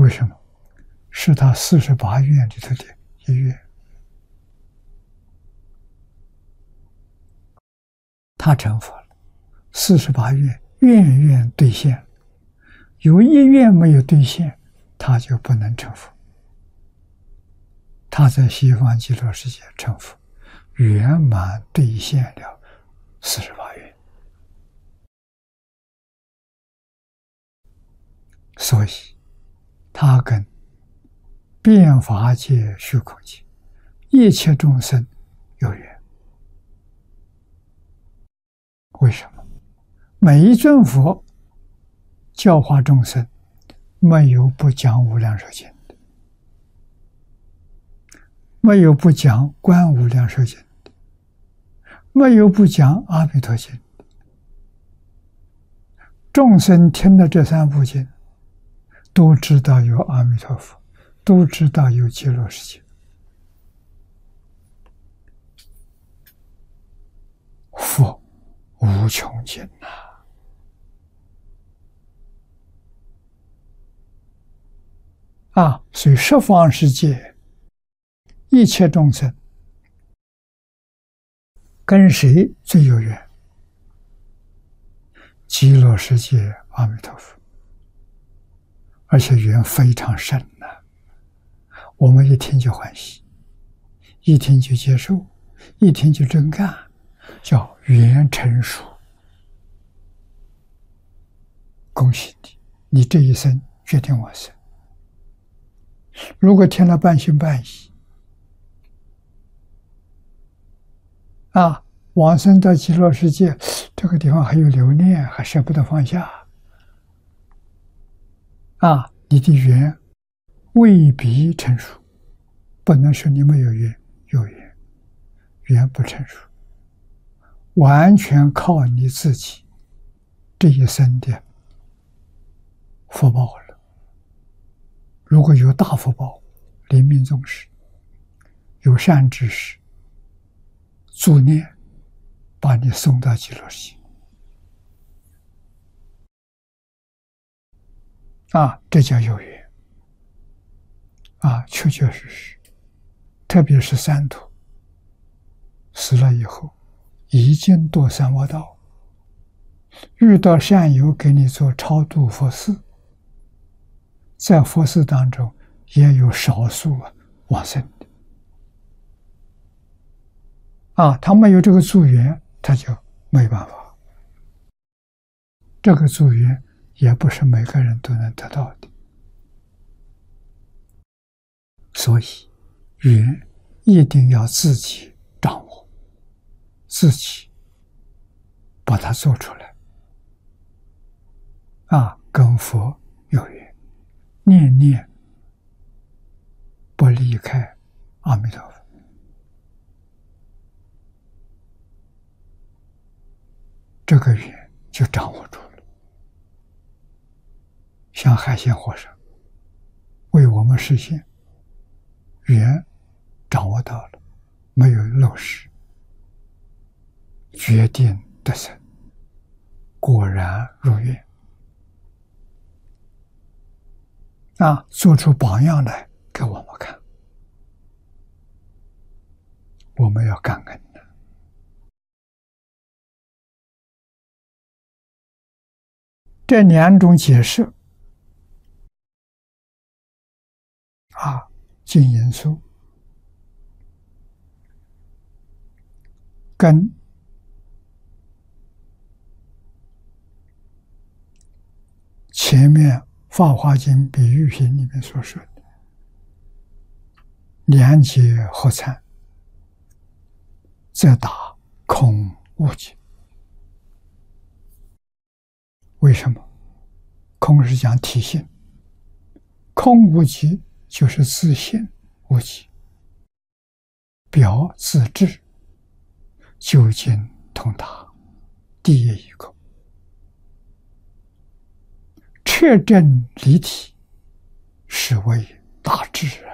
为什么？是他48愿里头的一愿，他成佛了。48愿，愿愿兑现，有一愿没有兑现，他就不能成佛。他在西方极乐世界成佛，圆满兑现了48愿。所以他跟遍法界、虚空界一切众生有缘。为什么？每一尊佛教化众生，没有不讲无量寿经的，没有不讲观无量寿经的，没有不讲阿弥陀经的。众生听了这3部经，都知道有阿弥陀佛，都知道有极乐世界。佛无穷尽所以十方世界一切众生跟谁最有缘？极乐世界阿弥陀佛，而且缘非常深我们一听就欢喜，一听就接受，一听就真干，叫缘成熟。恭喜你，你这一生决定往生。如果听了半信半疑往生到极乐世界，这个地方还有留念，还舍不得放下你的缘未必成熟。不能说你没有缘，有缘，缘不成熟，完全靠你自己这一生的福报了。如果有大福报，临命终时有善知识助念，把你送到极乐世界这叫有缘确确实实。特别是三途死了以后，已经堕三恶道，遇到善友给你做超度佛事，在佛事当中也有少数往生的他没有这个助缘，他就没办法。这个助缘也不是每个人都能得到的，所以缘一定要自己掌握，自己把它做出来跟佛有缘，念念不离开阿弥陀佛。这个缘就掌握住了。像海鲜和尚为我们实现缘掌握到了，没有漏失，决定得生，果然如愿做出榜样来给我们看，我们要感恩的。这2种解释净因素跟前面《法华经·比喻品》里面所说的两解合参，则达空无极。为什么？空是讲体性，空无极就是自性无极，表自治，究竟通达，第一空，彻证离体，是为大智